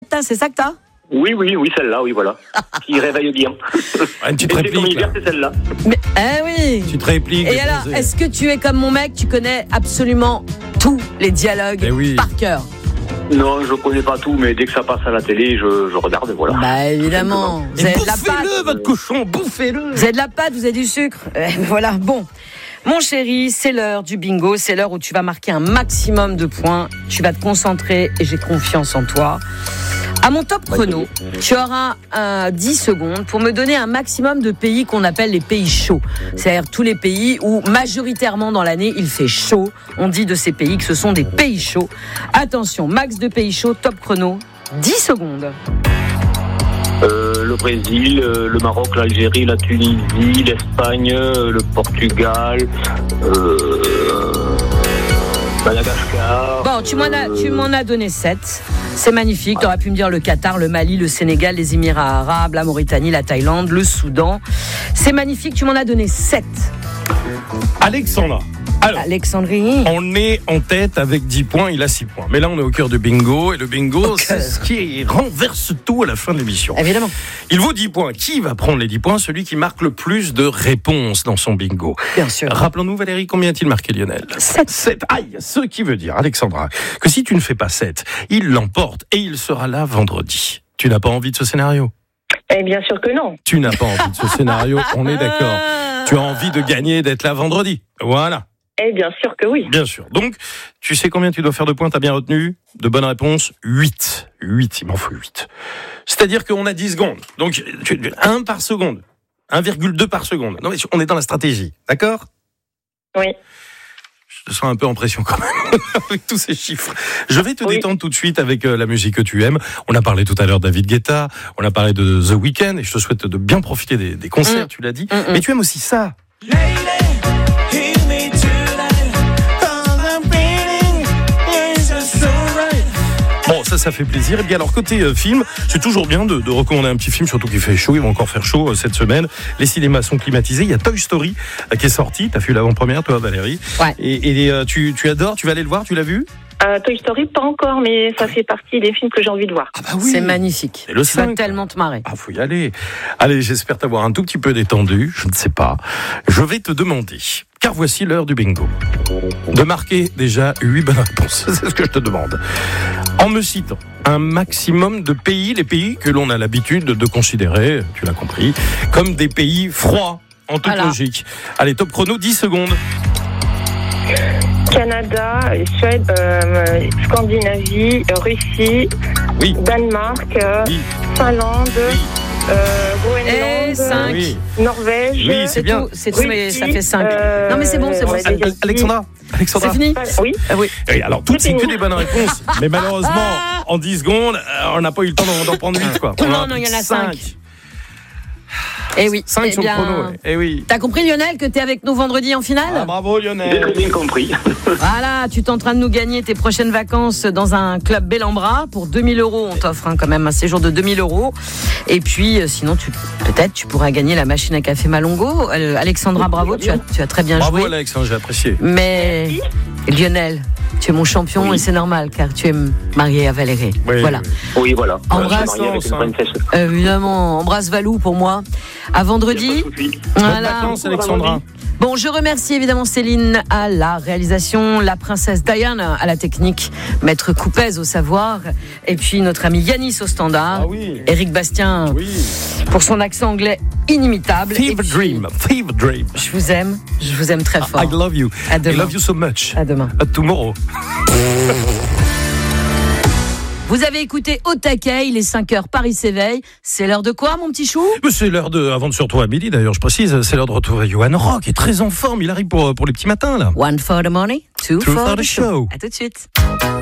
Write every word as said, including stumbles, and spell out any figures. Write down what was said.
matin, c'est ça que t'as ? Oui, oui, oui, celle-là, oui, voilà. Qui réveille bien. Ouais, tu te Et c'est répliques, comme là. hiver, c'est celle-là. Mais, eh oui. Tu te répliques. Et alors, déposé. est-ce que tu es comme mon mec, tu connais absolument tous les dialogues Eh oui. par cœur ? Non, je connais pas tout, mais dès que ça passe à la télé, je, je regarde, voilà. Bah évidemment. Vous Et avez de la bouffez-le, pâte. votre cochon, bouffez-le. Vous avez de la pâte, vous avez du sucre. Euh, voilà, bon. Mon chéri, c'est l'heure du bingo, c'est l'heure où tu vas marquer un maximum de points. Tu vas te concentrer et j'ai confiance en toi. À mon top chrono, tu auras euh, dix secondes pour me donner un maximum de pays qu'on appelle les pays chauds. C'est-à-dire tous les pays où majoritairement dans l'année il fait chaud. On dit de ces pays que ce sont des pays chauds. Attention, max de pays chauds, top chrono, dix secondes. Euh, le Brésil, euh, le Maroc, l'Algérie, la Tunisie, l'Espagne, euh, le Portugal, euh, Madagascar. Bon, tu m'en as, euh, tu m'en as donné sept. C'est magnifique. Tu aurais pu me dire le Qatar, le Mali, le Sénégal, les Émirats arabes, la Mauritanie, la Thaïlande, le Soudan. C'est magnifique. Tu m'en as donné sept. Alexandra. Alors, Alexandrie. on est en tête avec dix points, il a six points. Mais là, on est au cœur de bingo. Et le bingo, Ok. c'est ce qui renverse tout à la fin de l'émission. Évidemment. Il vaut dix points. Qui va prendre les dix points ? Celui qui marque le plus de réponses dans son bingo. Bien sûr. Rappelons-nous, Valérie, combien a-t-il marqué, Lionel ? Sept. sept. Aïe, ce qui veut dire, Alexandra, que si tu ne fais pas sept, il l'emporte et il sera là vendredi. Tu n'as pas envie de ce scénario ? Eh bien sûr que non. Tu n'as pas envie de ce scénario, on est d'accord. Tu as envie de gagner, d'être là vendredi. Voilà. Eh bien sûr que oui. Bien sûr. Donc, tu sais combien tu dois faire de points ? T'as bien retenu ? De bonnes réponses ? huit. huit, il m'en faut huit. C'est-à-dire qu'on a dix secondes. Donc, un par seconde. un virgule deux par seconde. Non, mais on est dans la stratégie. D'accord ? Oui. Je sens un peu en pression quand même, avec tous ces chiffres. Je vais te Oui. détendre tout de suite avec euh, la musique que tu aimes. On a parlé tout à l'heure de David Guetta, on a parlé de The Weeknd, et je te souhaite de bien profiter des, des concerts, Mm. tu l'as dit. Mm, mm. Mais tu aimes aussi ça. Bon, ça, ça fait plaisir. Et bien alors, côté euh, film, c'est toujours bien de, de recommander un petit film, surtout qu'il fait chaud, il va encore faire chaud euh, cette semaine. Les cinémas sont climatisés. Il y a Toy Story euh, qui est sorti. T'as vu l'avant-première, toi, Valérie ? Ouais. Et, et euh, tu, tu adores, tu vas aller le voir, tu l'as vu ? Euh, Toy Story, pas encore, mais ça fait partie des films que j'ai envie de voir. Ah bah C'est magnifique. C'est le Tu vas cinq. tellement te marrer. Ah, faut y aller. Allez, j'espère t'avoir un tout petit peu détendu. Je ne sais pas. Je vais te demander, car voici l'heure du bingo, de marquer déjà huit bonnes réponses. C'est ce que je te demande. En me citant un maximum de pays, les pays que l'on a l'habitude de considérer, tu l'as compris, comme des pays froids, en toute Voilà. logique. Allez, top chrono, dix secondes. Canada, Suède, euh, Scandinavie, Russie, Oui. Danemark, euh, Oui. Finlande, Oui. euh, Et Groenland, cinq. Oui. Norvège. Oui, c'est C'est bien. tout, c'est tout, mais ça fait cinq. Euh, Non, mais c'est bon, c'est bon. on a c'est- déjà dit- Alexandra, Alexandra. C'est fini ? Oui. Ah oui. Oui, alors toutes, c'est C'est que fini. des bonnes réponses. Mais malheureusement, en dix secondes, euh, on n'a pas eu le temps d'en, d'en prendre huit, quoi. On Non, a non, il y en a cinq. cinq. Eh oui. cinq Eh sur le bien, chrono, ouais. Eh oui. T'as compris, Lionel, que t'es avec nous vendredi en finale ? Ah, bravo J'ai Lionel. très bien compris. Voilà, tu es en train de nous gagner tes prochaines vacances dans un club bel en bras. Pour deux mille euros, on t'offre hein, quand même un séjour de deux mille euros. Et puis, euh, sinon, tu, peut-être, tu pourras gagner la machine à café Malongo. Euh, Alexandra, bravo, tu as, tu as très bien Bravo joué. Alex, hein, j'ai apprécié. Mais Lionel, tu es mon champion Oui. et c'est normal, car tu es marié à Valérie. Oui, voilà. oui. Oui, voilà. Embrasse, Je suis marié avec une hein. princesse. Évidemment, embrasse Valou pour moi. À vendredi. Pas de souci. Bonnes Voilà. vacances Alexandra. Bon, je remercie évidemment Céline à la réalisation, la princesse Diane à la technique, maître Coupez au savoir, et puis notre ami Yanis au standard, Ah oui. Éric Bastien Oui. pour son accent anglais inimitable. Et Fever puis, dream, fever dream. Je vous aime, je vous aime très fort. I love you. À I demain. love you so much. À demain. À tomorrow. Vous avez écouté Au taquet, il est cinq heures, Paris s'éveille. C'est l'heure de quoi, mon petit chou ? Mais c'est l'heure de, avant de se retrouver à midi d'ailleurs, je précise, c'est l'heure de retrouver Johan Rock, qui est très en forme, il arrive pour, pour les petits matins là. One for the money, two, Two for, for the the show. show. À tout de suite.